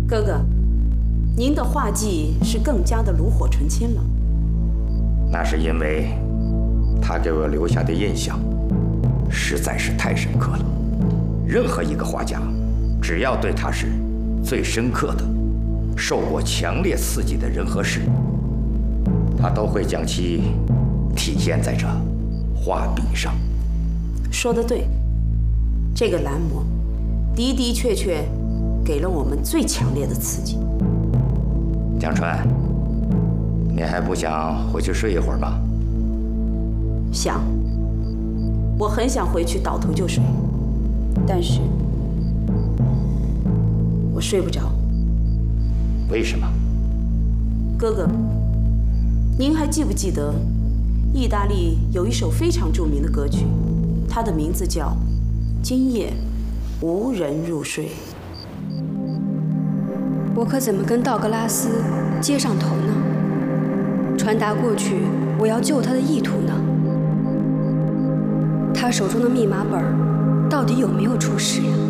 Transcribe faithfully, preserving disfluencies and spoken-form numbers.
哥哥，您的画技是更加的炉火纯青了。 那是因为他给我留下的印象实在是太深刻了。任何一个画家，只要对他是最深刻的、受过强烈刺激的人和事，他都会将其体现在这画笔上。 说得对，这个蓝魔的的确确给了我们最强烈的刺激。 江川，你还不想回去睡一会儿吗？ 想，我很想回去倒头就睡，但是我睡不着。 为什么？ 哥哥，您还记不记得，意大利有一首非常著名的歌曲，它的名字叫《今夜无人入睡》。 我可怎么跟道格拉斯接上头呢？传达过去我要救他的意图呢？他手中的密码本到底有没有出事呀？